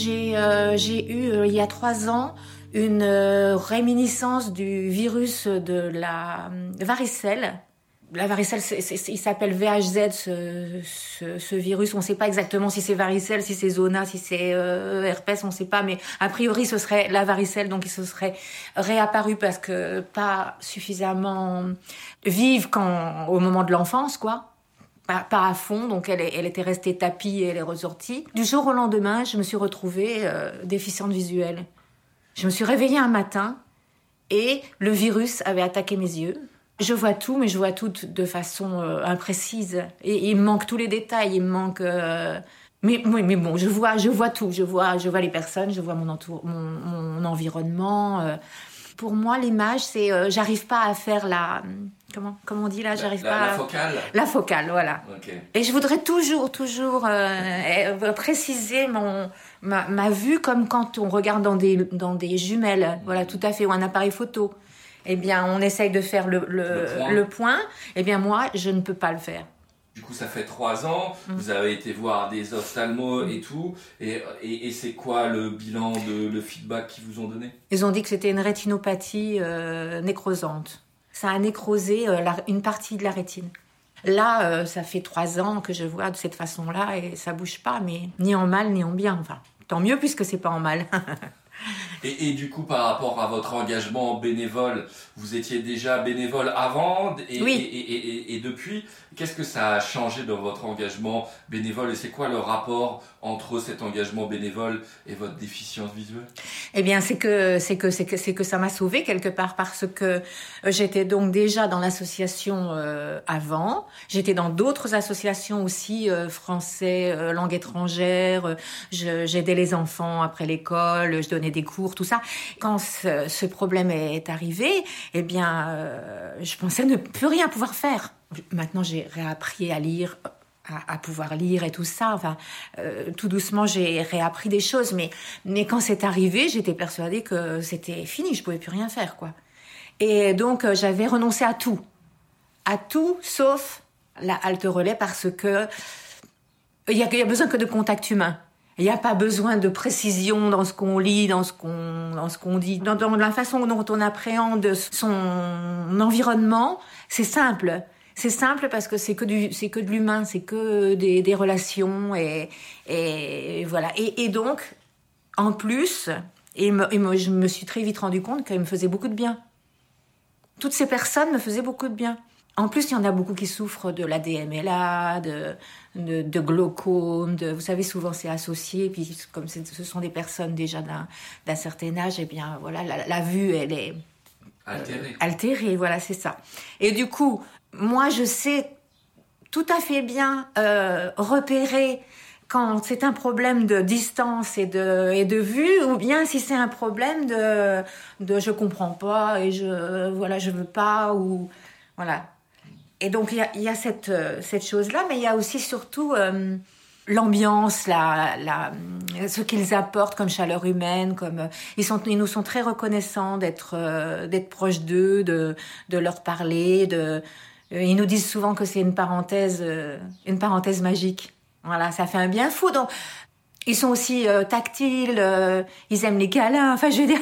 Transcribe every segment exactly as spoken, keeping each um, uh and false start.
J'ai, euh, j'ai eu, euh, il y a trois ans, une euh, réminiscence du virus de la euh, varicelle. La varicelle, c'est, c'est, il s'appelle V H Z, ce, ce, ce virus. On ne sait pas exactement si c'est varicelle, si c'est zona, si c'est euh, herpès, on ne sait pas. Mais a priori, ce serait la varicelle, donc il se serait réapparu parce que pas suffisamment vive quand, au moment de l'enfance, quoi. Pas, pas à fond, donc elle, elle était restée tapie et elle est ressortie. Du jour au lendemain, je me suis retrouvée euh, déficiente visuelle. Je me suis réveillée un matin et le virus avait attaqué mes yeux. Je vois tout, mais je vois tout de façon euh, imprécise. Et il me manque tous les détails, il me manque... Euh... Mais, mais, mais bon, je vois, je vois tout. Je vois, je vois les personnes, je vois mon, entour, mon, mon environnement. Euh... Pour moi, l'image, c'est... Euh, j'arrive pas à faire la... Comment, comment on dit là, j'arrive la, pas... La à... focale. La focale, voilà. Okay. Et je voudrais toujours, toujours euh, préciser mon, ma, ma vue comme quand on regarde dans des, dans des jumelles. Mmh. Voilà, tout à fait, ou un appareil photo. Eh bien, on essaye de faire le, le, le, point. le point. Eh bien, moi, je ne peux pas le faire. Du coup, ça fait trois ans, mmh. vous avez été voir des ophtalmos et tout, et, et, et c'est quoi le bilan, de, le feedback qu'ils vous ont donné ? Ils ont dit que c'était une rétinopathie euh, nécrosante. Ça a nécrosé euh, la, une partie de la rétine. Là, euh, ça fait trois ans que je vois de cette façon-là et ça bouge pas, mais ni en mal ni en bien. Enfin, tant mieux puisque c'est pas en mal. Et, et du coup, par rapport à votre engagement bénévole, vous étiez déjà bénévole avant et, oui. et, et, et, et depuis, qu'est-ce que ça a changé dans votre engagement bénévole et c'est quoi le rapport entre cet engagement bénévole et votre déficience visuelle ? Eh bien, c'est que, c'est que, c'est que, c'est que ça m'a sauvée quelque part parce que j'étais donc déjà dans l'association euh, avant. J'étais dans d'autres associations aussi, euh, français, euh, langue étrangère. Euh, je, j'aidais les enfants après l'école, je donnais des cours, tout ça. Quand ce, ce problème est arrivé, eh bien, euh, je pensais ne plus rien pouvoir faire. Maintenant, j'ai réappris à lire, à, à pouvoir lire et tout ça. Enfin, euh, tout doucement, j'ai réappris des choses. Mais, mais quand c'est arrivé, j'étais persuadée que c'était fini. Je pouvais plus rien faire, quoi. Et donc, euh, j'avais renoncé à tout, à tout, sauf la halte relais, parce que il y a, y a besoin que de contact humain. Il n'y a pas besoin de précision dans ce qu'on lit, dans ce qu'on, dans ce qu'on dit. Dans, dans la façon dont on appréhende son environnement, c'est simple. C'est simple parce que c'est que du, c'est que de l'humain, c'est que des, des relations et, et voilà. Et, et donc, en plus, et, me, et me, je me suis très vite rendu compte qu'il me faisait beaucoup de bien. Toutes ces personnes me faisaient beaucoup de bien. En plus, il y en a beaucoup qui souffrent de l'A D M L A, de, de, de glaucome, de, vous savez, souvent c'est associé, puis comme c'est, ce sont des personnes déjà d'un, d'un certain âge, eh bien, voilà, la, la vue, elle est altérée. Euh, altérée, voilà, c'est ça. Et du coup, moi, je sais tout à fait bien euh, repérer quand c'est un problème de distance et de, et de vue, ou bien si c'est un problème de, de je comprends pas et je, voilà, je veux pas, ou, voilà. Et donc, il y a, il y a cette, euh, cette chose-là, mais il y a aussi surtout euh, l'ambiance, la, la, ce qu'ils apportent comme chaleur humaine, comme, euh, ils, sont, ils nous sont très reconnaissants d'être, euh, d'être proches d'eux, de, de leur parler. De, euh, ils nous disent souvent que c'est une parenthèse, euh, une parenthèse magique. Voilà, ça fait un bien fou. Donc, ils sont aussi euh, tactiles, euh, ils aiment les câlins. Enfin, je veux dire,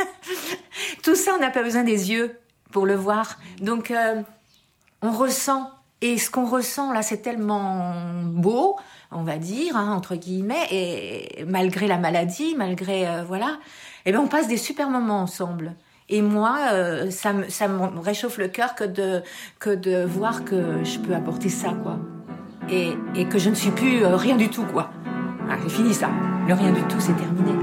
tout ça, on n'a pas besoin des yeux pour le voir. Donc... Euh, on ressent, et ce qu'on ressent là, c'est tellement beau, on va dire, hein, entre guillemets, et malgré la maladie, malgré, euh, voilà, et ben on passe des super moments ensemble. Et moi, euh, ça me, ça me réchauffe le cœur que de, que de voir que je peux apporter ça, quoi. Et, et que je ne suis plus euh, rien du tout, quoi. Ah, c'est fini ça. Le rien du tout, c'est terminé.